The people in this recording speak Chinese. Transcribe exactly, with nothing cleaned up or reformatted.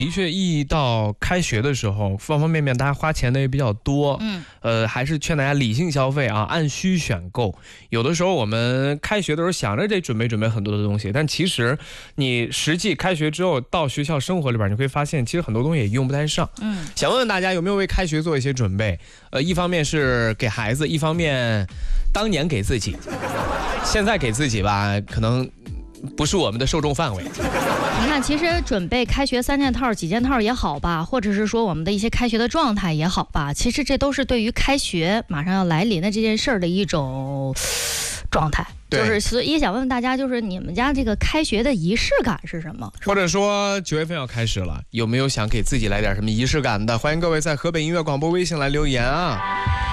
的确，一到开学的时候，方方面面大家花钱的也比较多，嗯，呃，还是劝大家理性消费啊，按需选购。有的时候我们开学的时候想着得准备准备很多的东西，但其实你实际开学之后到学校生活里边，你会发现其实很多东西也用不太上。嗯，想问问大家有没有为开学做一些准备？呃，一方面是给孩子，一方面当年给自己，现在给自己吧，可能不是我们的受众范围。 你看，其实准备开学三件套、几件套也好吧，或者是说我们的一些开学的状态也好吧，其实这都是对于开学马上要来临的这件事儿的一种状态。就是所以也想问问大家，就是你们家这个开学的仪式感是什么？ 或者说九月份要开始了，有没有想给自己来点什么仪式感的？欢迎各位在河北音乐广播微信来留言啊。